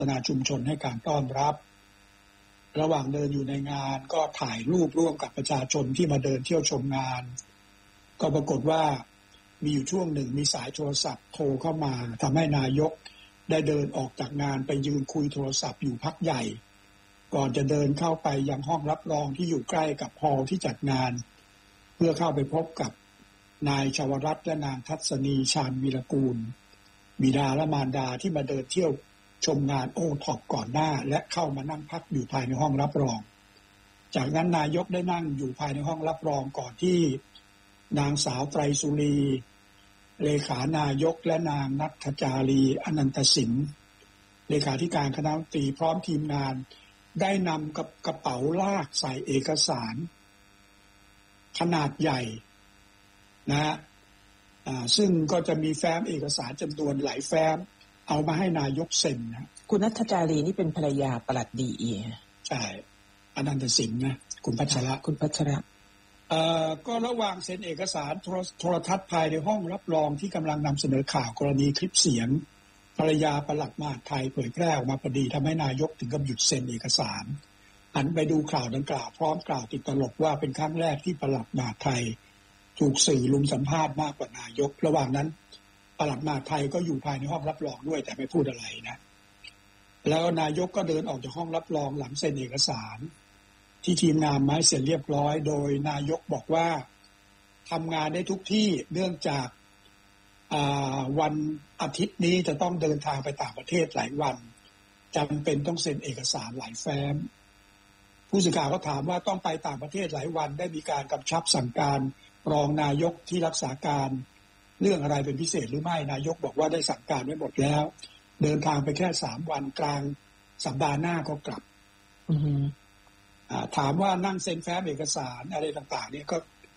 นาชุมชนให้การต้อนรับระหว่างเดินอยู่ในงานก็ถ่ายรูปร่วมกับประชาชนที่มาเดินเที่ยวชมงานก็ปรากฏว่ามีอยู่ช่วงหนึ่งมีสายโทรศัพท์โทรเข้ามาทำให้นายกได้เดินออกจากงานไปยืนคุยโทรศัพท์อยู่พักใหญ่ก่อนจะเดินเข้าไปยังห้องรับรองที่อยู่ใกล้กับฮอลล์ที่จัดงานเพื่อเข้าไปพบกับนายชวรัตน์และนางทัศนีชาญวีรกูลบิดาและมารดาที่มาเดินเที่ยวชมงานโอท็อปก่อนหน้าและเข้ามานั่งพักอยู่ภายในห้องรับรองจากนั้นนายกได้นั่งอยู่ภายในห้องรับรองก่อนที่นางสาวไตรสุรีเลขานายกและนางณัฐจารีอนันตสินเลขาธิการคณะรัฐมนตรีพร้อมทีมงานได้นำกับกระเป๋าลากใส่เอกสารขนาดใหญ่นะฮะซึ่งก็จะมีแฟ้มเอกสารจำนวนหลายแฟ้มเอามาให้นายกเซ็นนะคุณณัฐจารีนี่เป็นภรรยาปลัดดีใช่อนันตสินนะคุณพัชระก็ระหว่างเซ็นเอกสารโทรทัศน์ภายในห้องรับรองที่กำลังนำเสนอข่าวกรณีคลิปเสียงภรรยาปลัดมหาดไทยเผยแพร่ออกมาพอดีทำให้นายกถึงกับหยุดเซ็นเอกสารหันไปดูข่าวดังกล่าวพร้อมกล่าวติดตลกว่าเป็นครั้งแรกที่ปลัดมหาดไทยถูกสื่อลุมสัมภาษณ์มากกว่านายกระหว่างนั้นปลัดมหาดไทยก็อยู่ภายในห้องรับรองด้วยแต่ไม่พูดอะไรนะแล้วนายกก็เดินออกจากห้องรับรองหลังเซ็นเอกสารที่ทีมงานไม้เสร็จเรียบร้อยโดยนายกบอกว่าทำงานได้ทุกที่เนื่องจากวันอาทิตย์นี้จะต้องเดินทางไปต่างประเทศหลายวันจำเป็นต้องเซ็นเอกสารหลายแฟ้มผู้สื่อข่าวก็ถามว่าต้องไปต่างประเทศหลายวันได้มีการกำชับสั่งการรองนายกที่รักษาการเรื่องอะไรเป็นพิเศษหรือไม่นายกบอกว่าได้สั่งการไว้หมดแล้วเดินทางไปแค่3 วันกลางสัปดาห์หน้าก็กลับถามว่านั่งเซ็นแฟ้มเอกสารอะไรต่างๆนี่ก็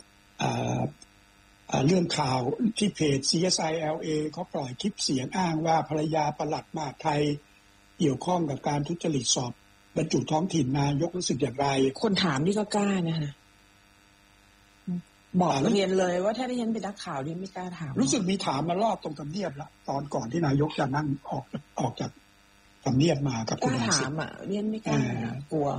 เรื่องข่าวที่เพจ CSILA เขาปล่อยคลิปเสียงอ้างว่าภรรยาปลัดมหาดไทยเกี่ยวข้องกับการทุจริตสอบบรรจุท้องถิ่นนายกรู้สึกอย่างไรคนถามนี่ก็กล้านะฮะบอกเรียนเลยว่าถ้าได้ยันเป็นนักข่าวนี่ไม่กล้าถามรู้สึกมีถามมารอบตรงทำเนียบละตอนก่อนที่นายกจะนั่งออกจากทำเนียบมากับคุณถามอ่ะเรียนไม่กล้ากลัว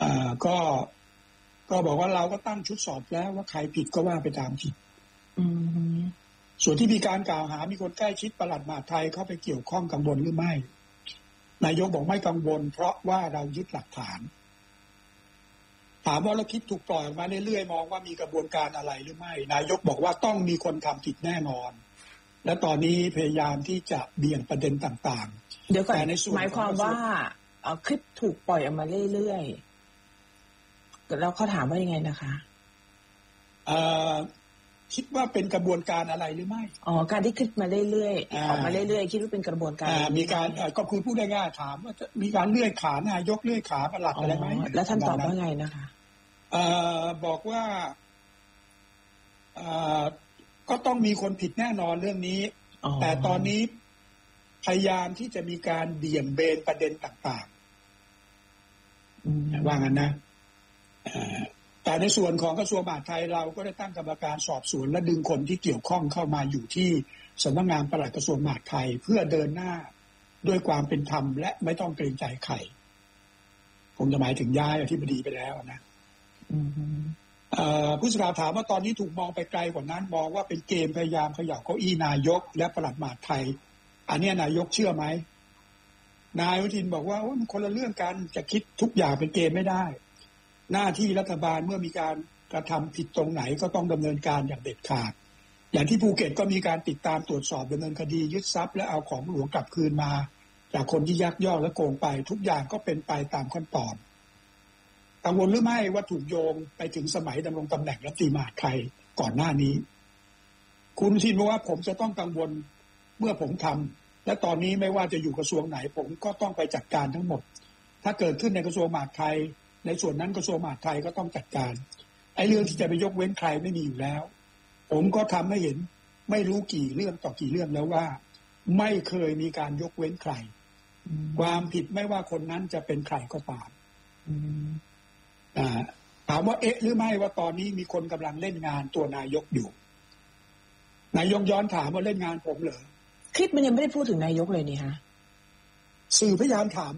ก็บอกว่าเราก็ตั้งชุดสอบแล้วว่าใครผิดก็ว่าไปตามผิดส่วนที่มีการกล่าวหามีคนใกล้ชิดปลัดมหาดไทยเข้าไปเกี่ยวข้องกังวลหรือไม่นายกบอกไม่กังวลเพราะว่าเรายึดหลักฐานถามว่าเราคิดถูกปล่อยออกมาเรื่อยๆมองว่ามีกระบวนการอะไรหรือไม่นายกบอกว่าต้องมีคนทำผิดแน่นอนและตอนนี้พยายามที่จะเบี่ยงประเด็นต่างๆเดี๋ยวก่อนหมายความว่าคลิปถูกปล่อยออกมาเรื่อยๆแล้วเขาถามว่ายังไงนะคะคิดว่าเป็นกระบวนการอะไรหรือไม่การที่คลิปมาเรื่อยๆออกมาเรื่อยๆคิดว่าเป็นกระบวนการมีการก็คือพูดง่ายๆถามว่าจะมีการเลื่อยขานายกเลื่อยขาปลัดอะไรไหมแล้วท่านตอบว่าไงนะคะบอกว่าก็ต้องมีคนผิดแน่นอนเรื่องนี้แต่ตอนนี้พยายามที่จะมีการเบี่ยงเบนประเด็นต่างๆว่างั้นนะแต่ในส่วนของกระทรวงมหาดไทยเราก็ได้ตั้งกรรมการสอบสวนและดึงคนที่เกี่ยวข้องเข้ามาอยู่ที่สำนักงานปลัดกระทรวงมหาดไทยเพื่อเดินหน้าด้วยความเป็นธรรมและไม่ต้องเกรงใจใครผมจะหมายถึงย้ายอธิบดีไปแล้วนะผู้สื่อข่าวถามว่าตอนนี้ถูกมองไปไกลกว่านั้นมองว่าเป็นเกมพยายามเขย่าเก้าอี้นายกและปลัดมหาดไทยอันนี้นายกเชื่อไหมนายอนุทินบอกว่ามันคนละเรื่องกันจะคิดทุกอย่างเป็นเกมไม่ได้หน้าที่รัฐบาลเมื่อมีการกระทำผิดตรงไหนก็ต้องดำเนินการอย่างเด็ดขาดอย่างที่ภูเก็ตก็มีการติดตามตรวจสอบดำเนินคดียึดทรัพย์และเอาของหลวงกลับคืนมาจากคนที่ยักยอกและโกงไปทุกอย่างก็เป็นไปตามขั้นตอนกังวลหรือไม่ว่าถูกโยงไปถึงสมัยดำรงตำแหน่งรัฐมนตรีมหาดไทยก่อนหน้านี้คุณทินบอกว่าผมจะต้องกังวลเมื่อผมทำและตอนนี้ไม่ว่าจะอยู่กระทรวงไหนผมก็ต้องไปจัดการทั้งหมดถ้าเกิดขึ้นในกระทรวงมหาดไทยในส่วนนั้นกระทรวงมหาดไทยก็ต้องจัดการไอ้เรื่องที่จะไปยกเว้นใครไม่มีอยู่แล้วผมก็ทำให้เห็นไม่รู้กี่เรื่องต่อกี่เรื่องแล้วว่าไม่เคยมีการยกเว้นใครความผิดไม่ว่าคนนั้นจะเป็นใครก็ตามถามว่าหรือไม่ว่าตอนนี้มีคนกำลังเล่นงานตัวนายกอยู่นายกย้อนถามว่าเล่นงานผมเหรอคลิปมันยังไม่ได้พูดถึงนายกเลยนี่ฮะสื่อพยายามถาม